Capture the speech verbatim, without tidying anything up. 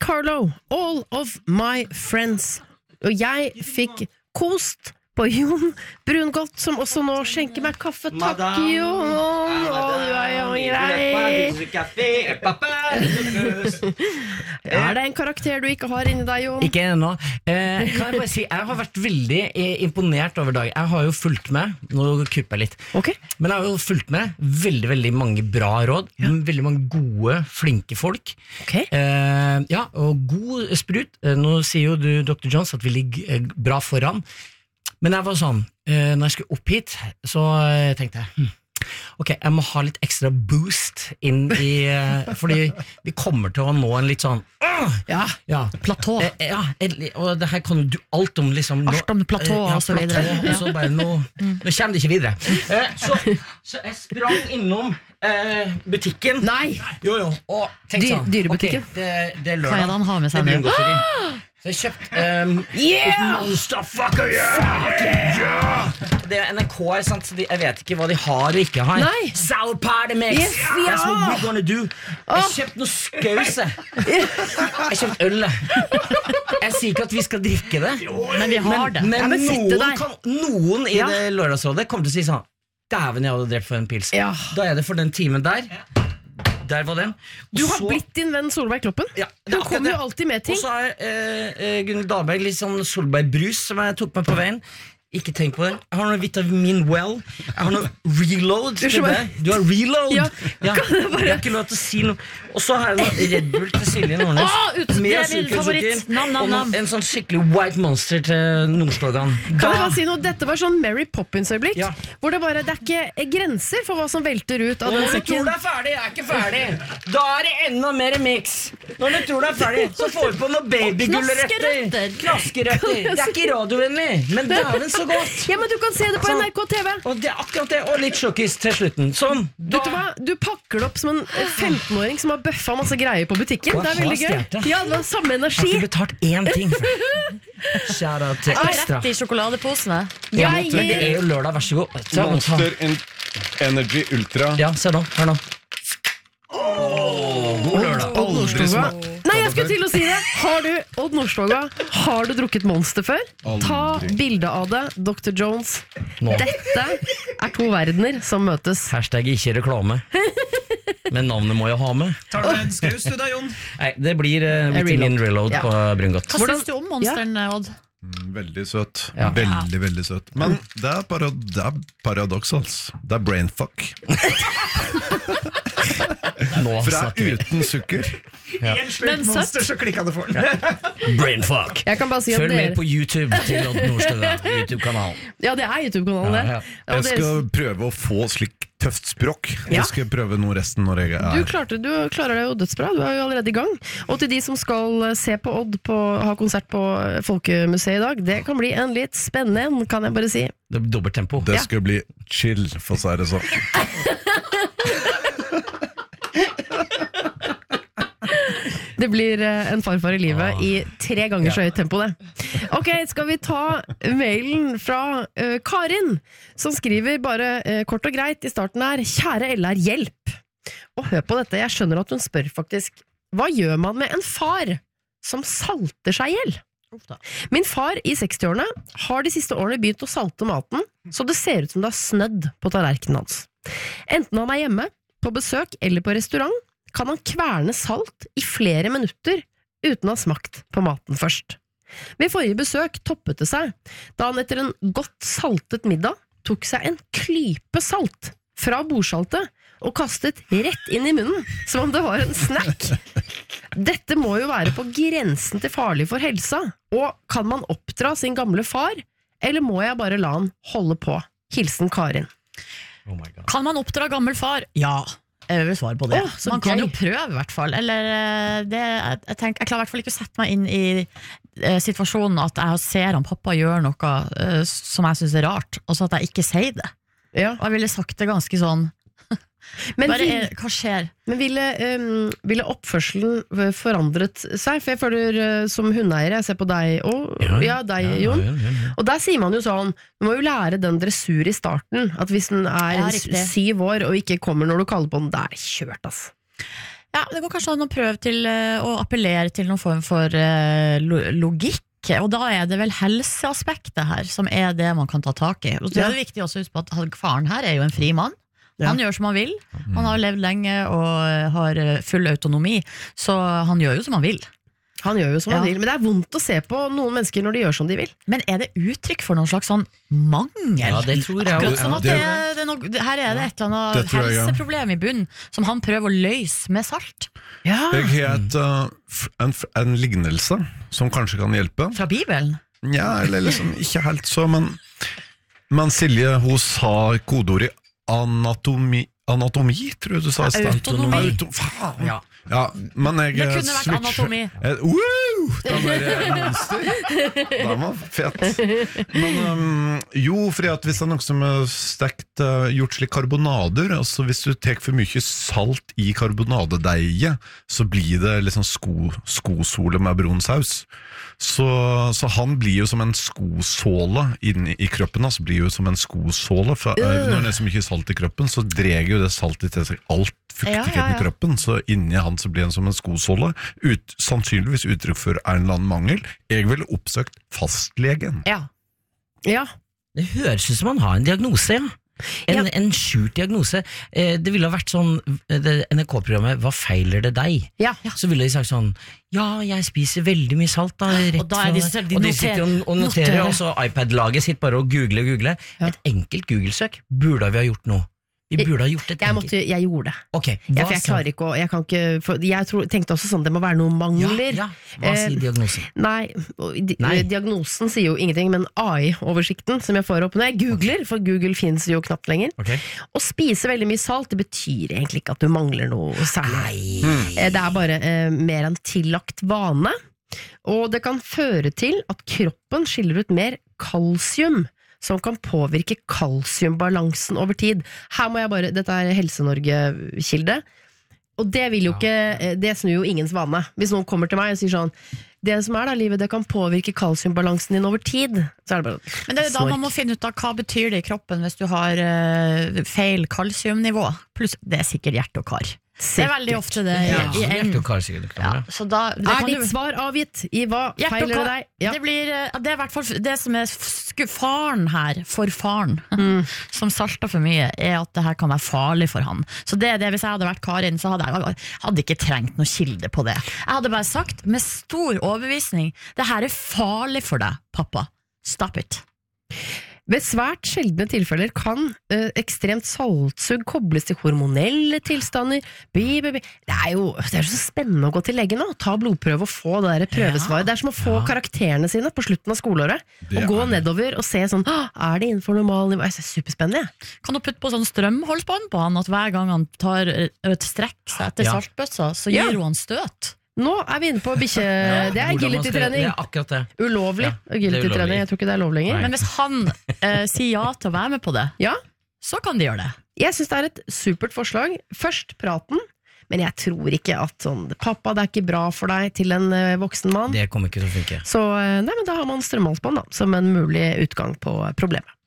Carlo, All of my friends. Og jeg fikk kost på Jon Brungot, som også nå skjenker meg kaffe. Takk, Jon! Å, du er jo grei! Er det en karakter du ikke har inni deg, Jon? Ikke ennå. Eh, kan jeg bare si, jeg har vært veldig eh, imponert over dag. Jeg har jo fulgt med, nå kupper jeg litt, okay. men jeg har jo fulgt med veldig, veldig mange bra råd, ja. Veldig mange gode, flinke folk. Okay. Eh, ja, og god sprut. Nå sier jo du, doktor Jones, at vi ligger bra foran. Men jeg var sånn, eh, når jeg skulle opp hit, så tenkte jeg, hm, ok, jeg må ha litt ekstra boost inn i, eh, fordi vi kommer til å nå en litt sånn, øh, ja, ja, platå. Eh, ja, og det her kan du alt om liksom, alt om platå eh, ja, og så videre. Platå, og så bare, nå, nå kommer det ikke videre. Eh, så, så jeg sprang innom eh, butikken. Nei! Jo, jo, og tenkte Dyr, sånn, dyrebutikken. ok, det, det er lørdag. Hva er det han har med seg nå? Så jeg kjøpt um, yeah! Monster fucker, yeah! Fuck yeah! Yeah! Det er N R K, sant? Så de, jeg vet ikke hva de har og ikke har. Nei. Sour party mix! Yes, ja! That's what we're gonna do. Jeg kjøpt noe skause. Jeg kjøpt øl. Jeg sier ikke at vi skal drikke det, men vi har det. Men, ja, men noen, kan, noen i ja. det lørdagsrådet kommer til å si sånn, dæven, jeg hadde drept for en pils. Ja. Da er det for den timen der. Der var den. Du har så, blitt din venn Solveig Kloppen. Ja, Hun kommer jo alltid med ting. Og så har eh, Gunhild Dahlberg litt sånn Solberg-brus som jeg tok med på veien. Ikke tenk på det. Jeg har noe vitamin well. Jeg har noe reload til deg. Du har reload. Ja, ja. Jeg har ikke lov til å si noe. Og så har jeg noe Red Bull til Silje Nordnes. Åh, ut, det er min favoritt. Nam, nam, nam. Og en sånn skikkelig white monster til Nordstogan. Kan jeg bare si noe? Dette var sånn Mary Poppins-øyeblikk, ja. hvor det bare, det er ikke grenser for hva som velter ut av den sekken. Når du tror det er ferdig, jeg er ikke ferdig. Da er det enda mer mix. Når du tror det er ferdig, så får du på noe babygulleretter. Knaskeretter. Det er ikke radiovennlig, men dæven så godt. Ja, men du kan se det på N R K T V. Og det er akkurat det, og litt sjokkis til slutten. Sånn. Da... Vet du hva? Du pakker det opp som en femten-åring som har bøffa masse greier på butikken. Det er veldig gøy. Ja, det var samme energi. Jeg har ikke betalt én ting for. Shout out til ekstra. Rett i sjokoladeposene. Ja, men det er jo lørdag, vær så god. Monster Energy Ultra. Ja, se nå, hør nå. Åh, god lørdag. Aldri smakt. Nei, jeg skulle til å si det. Har du, Odd Nordstoga, har du drukket Monster før? Aldri. Ta bilde av det, doktor Jones. Nå. Dette er to verdener som møtes. Hashtag ikke reklame. Men navnet må jeg ha med. Tar du en skaus du da, Jon? Nei, det blir uh, vitamin reload ja. på Brungot. Hva synes du om monsteren, ja. Odd? Veldig søt. Ja. Veldig, veldig søt. Men det er, parad det er paradoks, altså. Det er brainfuck. For det er uten sukker. Ja. Men søtt. Så klikket det for den. Brainfuck. Jeg kan bare si at Følg dere... med på YouTube til Odd Nordstoga, YouTube-kanalen. Ja, det er YouTube-kanalen det. Ja, ja. Jeg skal prøve å få slik tøft språk. Ja. Jeg skal prøve noe resten når jeg er Du, klarte, du klarer deg jo dødsbra, du er jo allerede i gang. Og til de som skal se på Odd på, ha konsert på Folkemuseet i dag, det kan bli en litt spennende en, kan jeg bare si. Det er dobbelt tempo. Det skal bli chill, for å si det sånn. Det blir en farfar i livet i tre ganger så høyt tempo det. Ok, skal vi ta mailen fra uh, Karin, som skriver bare uh, kort og greit i starten her: Kjære L R, hjelp! Og hør på dette, jeg skjønner at hun spør faktisk, hva gjør man med en far som salter seg ihjel? Min far i sekstiårene har de siste årene begynt å salte maten, så det ser ut som det har snødd på tallerkenen hans. Enten han er hjemme, på besøk eller på restaurant, kan han kverne salt i flere minutter uten å ha smakt på maten først. Ved forrige besøk toppet det seg, da han etter en godt saltet middag tok seg en klype salt fra bordsaltet og kastet rett inn i munnen, som om det var en snack. Dette må jo være på grensen til farlig for helsa, og kan man oppdra sin gamle far, eller må jeg bare la han holde på? Hilsen Karin. Oh my God. Kan man oppdra gammel far? Ja. Jeg vil svare på det. Åh, man kan gøy. jo prøve i hvert fall. Eller, det, jeg, tenker, jeg klarer i hvert fall ikke å sette meg inn i eh, situasjonen at jeg ser han pappa gjøre noe eh, som jeg synes er rart, og så at jeg ikke sier det. Ja. Og jeg ville sagt det ganske sånn Men, bare, vil, Hva skjer? men ville, um, ville oppførselen forandret seg? For jeg føler uh, som hundeeier, jeg ser på deg og, ja, deg, Jon. ja, ja, ja. Og der sier man jo sånn, du må jo lære den dressur i starten, at hvis den er Ja, s- riktig. syv år og ikke kommer når du kaller på den, det er kjørt, ass. Ja, det går kanskje an å prøve til eh, å appellere til noen form for eh, lo- logikk. Og da er det vel helseaspektet her som er det man kan ta tak i. Og så er det viktig også å huske på at han- faren her er jo en fri mann. Ja. Han gjør som han vil. Han har levd lenge og har eh, full autonomi, så han gjør jo som han vil. Han gjør jo som han Ja. vil, men det er vondt å se på noen mennesker når de gjør som de vil. Men er det uttrykk for noen slags sånn mangel? Ja, det tror jeg Akkurat også. som at Det- det, er- det er noe, her er det et eller annet Det tror jeg, ja. helseproblem i bunnen som han prøver å løse med salt. Ja. Jeg har et, uh, f- en, f- en lignelse som kanskje kan hjelpe. Fra Bibelen. Ja, eller liksom ikke helt så, men, men Silje, hun sa kodeordet anatomi, anatomi, tror jeg du sa i sted. Autonomi. Auto, faen. Ja. Ja, men jeg Det kunne vært switcher- anatomi. Eh, wow, den der eh, monster. Den var fett. Men um, jo, fordi at hvis det er noe som er stekt, uh, gjort slik karbonader, altså hvis du tek for mye salt i karbonadedeiget, så blir det liksom sko, skosole med brun saus. Så, så han blir jo som en skosåle inni i kroppen, altså blir jo som en skosåle, for uh, når det er så mye salt i kroppen, så dreger jo det saltet til seg alt fuktigheten Ja, ja, ja. i kroppen, så inni han så blir han som en skosåle, ut, sannsynligvis uttrykk for en eller annen mangel. Jeg ville oppsøkt fastlegen. Ja. Ja. Det høres ut som han har en diagnose, ja. En, Ja. en skjult diagnose. Eh, det ville ha vært sånn, eh, det N R K-programmet Hva feiler det deg? Ja. Så ville de sagt sånn, ja, jeg spiser veldig mye salt da, rett Og da er de fra- selv- de og de noter- sitter og, og noterer, noterer. og så iPad-laget sitt bare og googler og googler. Ja. Et enkelt Google-søk burde vi ha gjort nå. Vi burde ha gjort et Jeg, enkelt. måtte, jeg gjorde det. Ok, Ja, hva for jeg sa- klarer ikke å Jeg, kan ikke, for jeg tror, tenkte også sånn, det må være noen mangler. Ja, ja. Hva Eh, sier diagnosen? Nei, og di Nei. diagnosen sier jo ingenting, men A I-oversikten som jeg får opp når jeg googler, for Google finnes jo knapt lenger. Ok. Å spise veldig mye salt, det betyr egentlig ikke at du mangler noe særlig. Nei. Eh, Det er bare eh, mer en tillagt vane, og det kan føre til at kroppen skiller ut mer kalsium, som kan påvirke kalsiumbalansen over tid. Her må jeg bare, dette er Helse-Norge-kilde, og det vil jo ikke, eh, det snur jo ingens vane. Hvis noen kommer til meg og sier sånn, det som er da livet, det kan påvirke kalsiumbalansen din over tid, så er det bare Men det er da snork. man må finne ut av hva betyr det i kroppen hvis du har eh, feil kalsiumnivå. Pluss, det er sikkert hjerte og kar. Det er veldig ofte det i, Ja, i enden. hjerte- og karsykdom, Ja, så da, det Er kan ditt du- svar avgitt i hva Hjerte og feiler det kar- deg? Ja. Det, blir, eh, det er i hvert fall det som er sku- faren her, for faren, Mm. som salter for mye, er at det her kan være farlig for han. Så det er det, hvis jeg hadde vært Karin, så hadde jeg hadde ikke trengt noe kilde på det. Jeg hadde bare sagt, med stor overbevisning, det her er farlig for deg, pappa. Stop it. Ved svært sjeldne tilfeller kan eh, ekstremt saltsugg kobles til hormonelle tilstander. Bi, bi, bi. Det er jo det er så spennende å gå til legen nå, ta blodprøve og få det der prøvesvaret. Det er som å få karakterene sine på slutten av skoleåret. Det Og gå er det. nedover og se sånn, «Åh, er det innenfor normalnivå? Det er superspennende. Kan du putte på sånn strømholdsbånd på han, at hver gang han tar et strekk seg etter Ja. saltbøssa, så Ja. gir hun han støt? Nå er vi inne på bikkje... Det er Hvordan man skal- Det agility-trening. er akkurat det. Ulovlig Ja, det er agility-trening. ulovlig. Jeg tror ikke det er lov lenger. Men hvis han eh, sier ja til å være med på det, Ja, så kan de gjøre det. jeg synes det er et supert forslag. Først praten, men jeg tror ikke at sånn, pappa, det er ikke bra for deg til en eh, voksen mann. Det kommer ikke til å funke. Så eh, nei, men da har man strømhalsbånd da, som en mulig utgang på problemet.